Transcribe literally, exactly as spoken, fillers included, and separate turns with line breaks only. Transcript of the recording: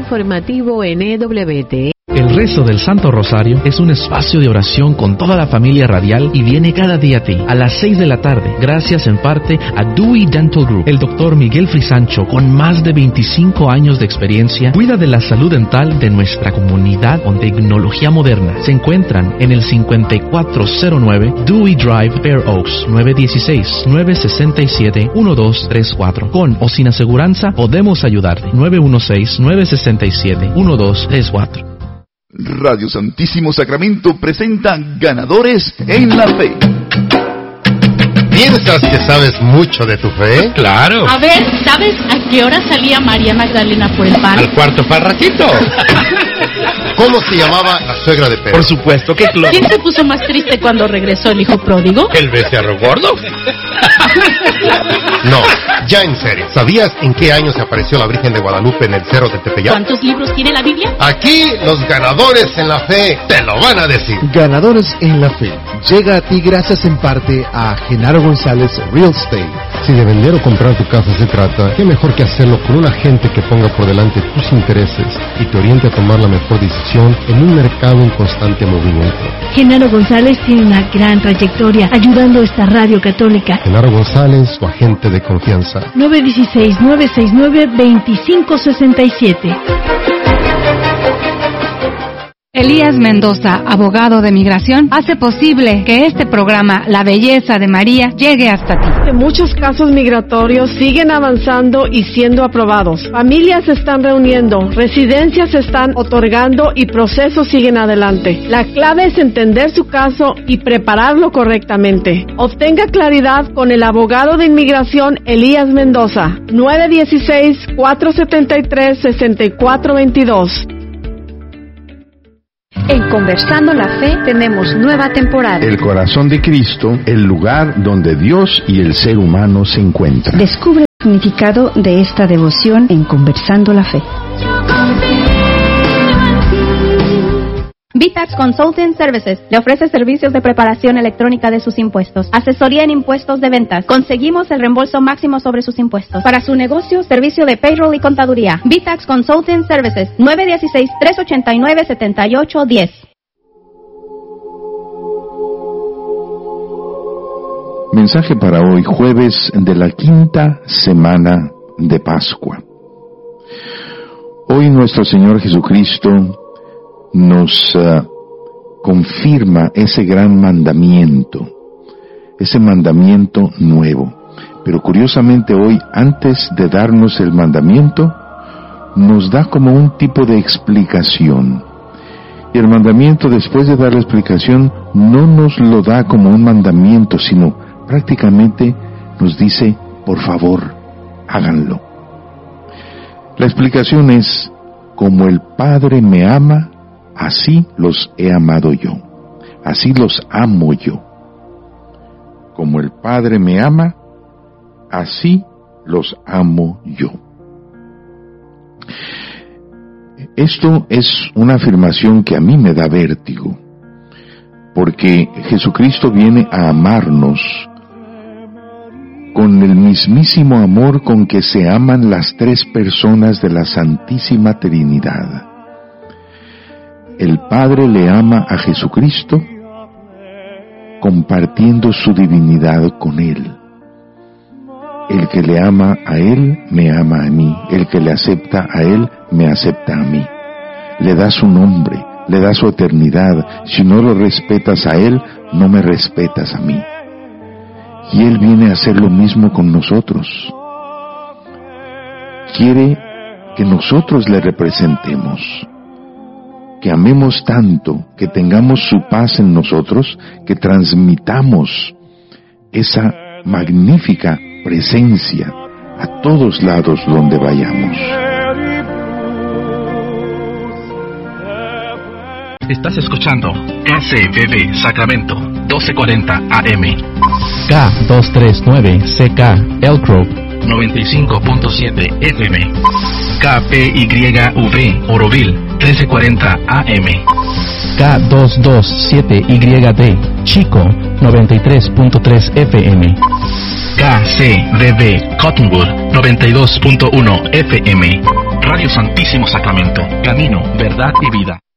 informativo en E W T.
El rezo del Santo Rosario es un espacio de oración con toda la familia radial y viene cada día a ti, a las seis de la tarde, gracias en parte a Dewey Dental Group. El doctor Miguel Frisancho, con más de veinticinco años de experiencia, cuida de la salud dental de nuestra comunidad con tecnología moderna. Se encuentran en el cincuenta y cuatro cero nueve Dewey Drive, Fair Oaks, nueve uno seis, nueve seis siete, uno dos tres cuatro. Con o sin aseguranza, podemos ayudarte. nueve uno seis, nueve seis siete, uno dos tres cuatro.
Radio Santísimo Sacramento presenta Ganadores en la Fe.
¿Piensas que sabes mucho de tu fe?
Claro.
A ver, ¿sabes a qué hora salía María Magdalena por el pan?
Al cuarto parratito.
¿Cómo se llamaba la suegra de Pedro?
Por supuesto que Clo...
¿Quién se puso más triste cuando regresó el hijo pródigo?
¿El becerro gordo?
No, ya en serio. ¿Sabías en qué año se apareció la Virgen de Guadalupe en el Cerro de Tepeyac?
¿Cuántos libros tiene la Biblia?
Aquí los ganadores en la fe te lo van a decir.
Ganadores en la Fe llega a ti gracias en parte a Genaro González Real Estate.
Si de vender o comprar tu casa se trata, qué mejor que hacerlo con un agente que ponga por delante tus intereses y te oriente a tomar la mejor decisión en un mercado en constante movimiento.
Genaro González tiene una gran trayectoria ayudando a esta radio católica.
Genaro González, tu agente de confianza.
nueve uno seis, nueve seis nueve, dos cinco seis siete.
Elías Mendoza, abogado de migración, hace posible que este programa, La Belleza de María, llegue hasta ti.
Muchos casos migratorios siguen avanzando y siendo aprobados. Familias se están reuniendo, residencias se están otorgando y procesos siguen adelante. La clave es entender su caso y prepararlo correctamente. Obtenga claridad con el abogado de inmigración Elías Mendoza, nueve uno seis, cuatro siete tres, seis cuatro dos dos.
En Conversando la Fe tenemos nueva temporada.
El corazón de Cristo, el lugar donde Dios y el ser humano se encuentran.
Descubre el significado de esta devoción en Conversando la Fe.
V-Tax Consulting Services le ofrece servicios de preparación electrónica de sus impuestos, asesoría en impuestos de ventas. Conseguimos el reembolso máximo sobre sus impuestos. Para su negocio, servicio de payroll y contaduría. V-Tax Consulting Services, nueve uno seis, tres ocho nueve, siete ocho uno cero.
Mensaje para hoy, jueves de la quinta semana de Pascua. Hoy nuestro Señor Jesucristo nos uh, confirma ese gran mandamiento, ese mandamiento nuevo. Pero curiosamente hoy, antes de darnos el mandamiento, nos da como un tipo de explicación. Y el mandamiento, después de dar la explicación, no nos lo da como un mandamiento, sino prácticamente nos dice, por favor, háganlo. La explicación es, como el Padre me ama, así los he amado yo, así los amo yo. Como el Padre me ama, así los amo yo. Esto es una afirmación que a mí me da vértigo, porque Jesucristo viene a amarnos con el mismísimo amor con que se aman las tres personas de la Santísima Trinidad. El Padre le ama a Jesucristo compartiendo su divinidad con Él. El que le ama a Él, me ama a mí. El que le acepta a Él, me acepta a mí. Le da su nombre, le da su eternidad. Si no lo respetas a Él, no me respetas a mí. Y Él viene a hacer lo mismo con nosotros. Quiere que nosotros le representemos, que amemos tanto, que tengamos su paz en nosotros, que transmitamos esa magnífica presencia a todos lados donde vayamos.
Estás escuchando K C B B Sacramento, doce cuarenta A M. K doscientos treinta y nueve C K Elk Grove, noventa y cinco punto siete F M. K P Y V Oroville, trece cuarenta A M. K doscientos veintisiete Y D Chico, noventa y tres punto tres F M. K C B B Cottonwood, noventa y dos punto uno F M. Radio Santísimo Sacramento, camino, verdad y vida.